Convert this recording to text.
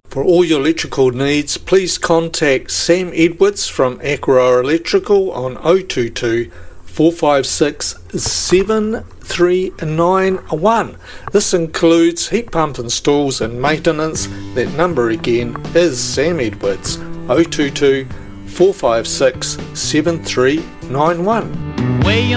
For all your electrical needs, please contact Sam Edwards from Aqua Electrical on 022 456 7391. This includes heat pump installs and maintenance. That number again is Sam Edwards, 022 456 7391.